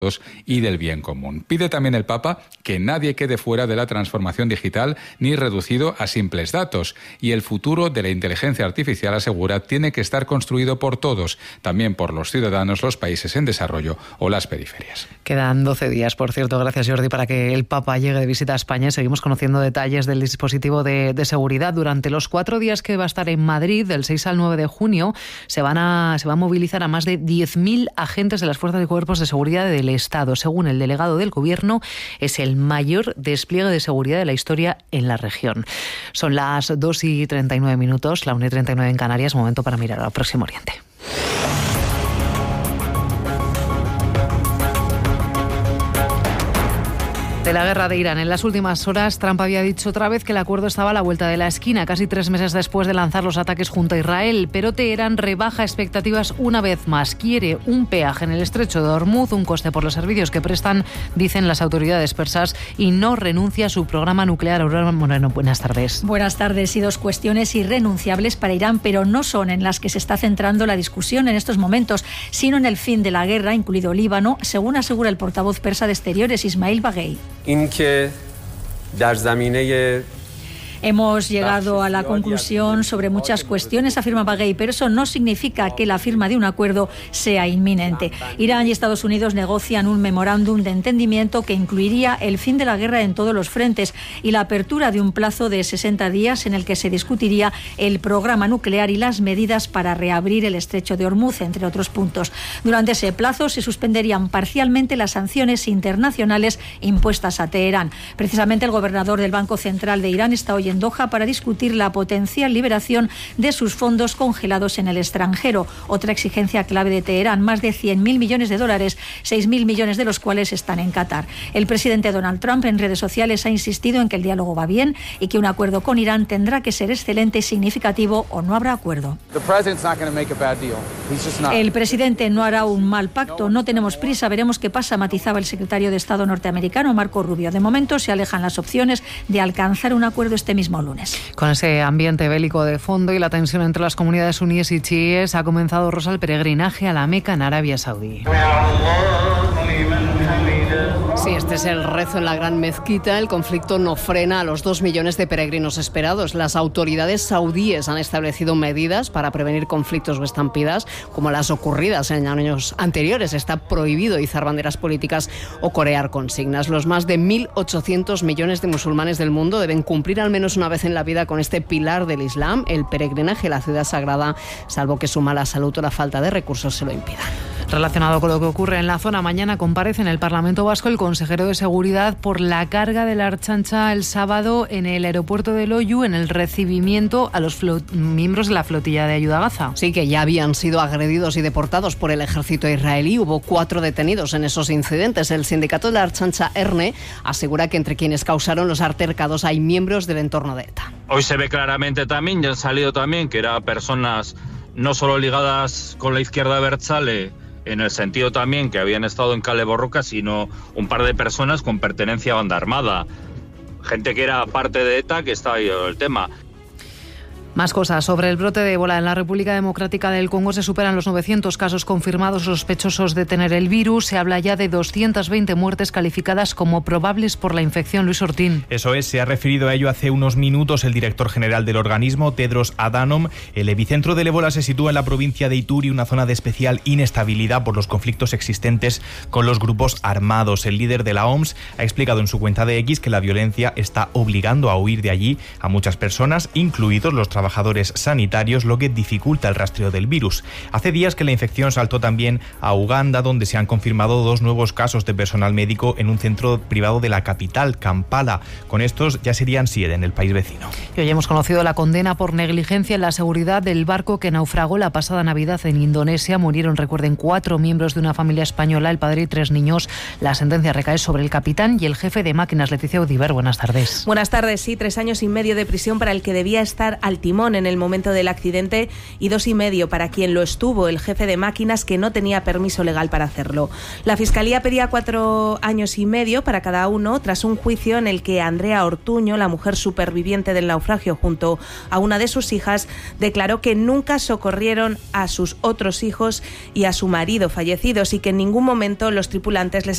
y del bien común. Pide también el Papa que nadie quede fuera de la transformación digital ni reducido a simples datos. Y el futuro de la inteligencia artificial, asegura, tiene que estar construido por todos, también por los ciudadanos, los países en desarrollo o las periferias. Quedan 12 días, por cierto, gracias Jordi, para que el Papa llegue de visita a España. Seguimos conociendo detalles del dispositivo de seguridad. Durante los 4 días que va a estar en Madrid, del 6 al 9 de junio, se va a movilizar a más de 10.000 agentes de las fuerzas y cuerpos de seguridad del Estado. Según el delegado del Gobierno, es el mayor despliegue de seguridad de la historia en la región. Son las 2:39, la 1:39 en Canarias, momento para mirar al Próximo Oriente. De la guerra de Irán. En las últimas horas, Trump había dicho otra vez que el acuerdo estaba a la vuelta de la esquina, casi 3 meses después de lanzar los ataques junto a Israel. Pero Teherán rebaja expectativas una vez más. Quiere un peaje en el estrecho de Hormuz, un coste por los servicios que prestan, dicen las autoridades persas, y no renuncia a su programa nuclear. Aurora Moreno, buenas tardes. Buenas tardes. Y 2 cuestiones irrenunciables para Irán, pero no son en las que se está centrando la discusión en estos momentos, sino en el fin de la guerra, incluido Líbano, según asegura el portavoz persa de Exteriores, Ismail Baghei. Hemos llegado a la conclusión sobre muchas cuestiones, afirma Baghei, pero eso no significa que la firma de un acuerdo sea inminente. Irán y Estados Unidos negocian un memorándum de entendimiento que incluiría el fin de la guerra en todos los frentes y la apertura de un plazo de 60 días en el que se discutiría el programa nuclear y las medidas para reabrir el estrecho de Hormuz, entre otros puntos. Durante ese plazo se suspenderían parcialmente las sanciones internacionales impuestas a Teherán. Precisamente el gobernador del Banco Central de Irán está hoy en Doha para discutir la potencial liberación de sus fondos congelados en el extranjero. Otra exigencia clave de Teherán, más de $100.000 millones, 6.000 millones de los cuales están en Qatar. El presidente Donald Trump en redes sociales ha insistido en que el diálogo va bien y que un acuerdo con Irán tendrá que ser excelente y significativo o no habrá acuerdo. El presidente no hará un mal pacto, no tenemos prisa, veremos qué pasa, matizaba el secretario de Estado norteamericano Marco Rubio. De momento se alejan las opciones de alcanzar un acuerdo este mismo lunes. Con ese ambiente bélico de fondo y la tensión entre las comunidades suníes y chiíes, ha comenzado, Rosa, el peregrinaje a la Meca en Arabia Saudí. Sí, este es el rezo en la gran mezquita. El conflicto no frena a los 2 millones de peregrinos esperados. Las autoridades saudíes han establecido medidas para prevenir conflictos o estampidas, como las ocurridas en años anteriores. Está prohibido izar banderas políticas o corear consignas. Los más de 1.800 millones de musulmanes del mundo deben cumplir al menos una vez en la vida con este pilar del Islam, el peregrinaje a la ciudad sagrada, salvo que su mala salud o la falta de recursos se lo impidan. Relacionado con lo que ocurre en la zona, mañana comparece en el Parlamento Vasco el consejero de Seguridad por la carga de la Ertzaintza el sábado en el aeropuerto de Loiu en el recibimiento a los miembros de la flotilla de ayuda a Gaza. Sí, que ya habían sido agredidos y deportados por el ejército israelí. Hubo 4 detenidos en esos incidentes. El sindicato de la Ertzaintza, ERNE, asegura que entre quienes causaron los altercados hay miembros del entorno de ETA. Hoy se ve claramente también, ya han salido también, que eran personas no solo ligadas con la izquierda abertzale, en el sentido también que habían estado en Kale Borroka, sino un par de personas con pertenencia a banda armada. Gente que era parte de ETA, que estaba ahí el tema. Más cosas. Sobre el brote de ébola en la República Democrática del Congo se superan los 900 casos confirmados sospechosos de tener el virus. Se habla ya de 220 muertes calificadas como probables por la infección. Luis Ortín. Eso es, se ha referido a ello hace unos minutos el director general del organismo, Tedros Adhanom. El epicentro del ébola se sitúa en la provincia de Ituri, una zona de especial inestabilidad por los conflictos existentes con los grupos armados. El líder de la OMS ha explicado en su cuenta de X que la violencia está obligando a huir de allí a muchas personas, incluidos los trabajadores sanitarios, lo que dificulta el rastreo del virus. Hace días que la infección saltó también a Uganda, donde se han confirmado 2 nuevos casos de personal médico en un centro privado de la capital, Kampala. Con estos ya serían 7 en el país vecino. Y hoy hemos conocido la condena por negligencia en la seguridad del barco que naufragó la pasada Navidad en Indonesia. Murieron, recuerden, 4 miembros de una familia española, el padre y 3 niños. La sentencia recae sobre el capitán y el jefe de máquinas, Leticia Udiver. Buenas tardes. Buenas tardes. Sí, 3 años y medio de prisión para el que debía estar al timón timón en el momento del accidente y 2,5 para quien lo estuvo, el jefe de máquinas, que no tenía permiso legal para hacerlo. La Fiscalía pedía 4 años y medio para cada uno, tras un juicio en el que Andrea Ortuño, la mujer superviviente del naufragio junto a una de sus hijas, declaró que nunca socorrieron a sus otros hijos y a su marido fallecidos y que en ningún momento los tripulantes les